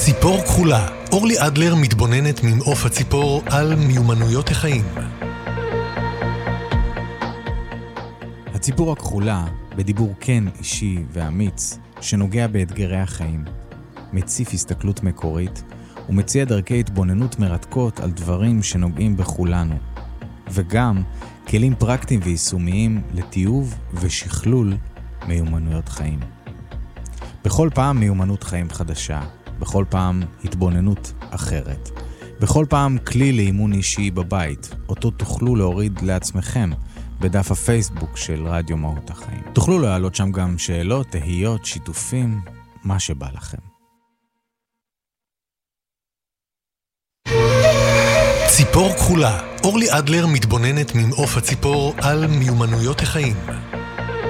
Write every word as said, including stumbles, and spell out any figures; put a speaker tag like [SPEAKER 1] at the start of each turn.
[SPEAKER 1] ציפור כחולה. אורלי אדלר מתבוננת ממעוף הציפור על מיומנויות החיים.
[SPEAKER 2] הציפור הכחולה, בדיבור כן אישי ואמיץ, שנוגע באתגרי החיים, מציף הסתכלות מקורית ומציע דרכי התבוננות מרתקות על דברים שנוגעים בכולנו, וגם כלים פרקטיים ויישומיים לטיוב ושכלול מיומנויות חיים. בכל פעם מיומנות חיים חדשה, בכל פעם התבוננות אחרת, בכל פעם כלי לאימון אישי בבית, אותו תוכלו להוריד לעצמכם בדף הפייסבוק של רדיו מהות החיים. תוכלו להעלות שם גם שאלות, תהיות, שיתופים, מה שבא לכם.
[SPEAKER 1] ציפור כחולה. אורלי אדלר מתבוננת ממעוף הציפור על מיומנויות החיים.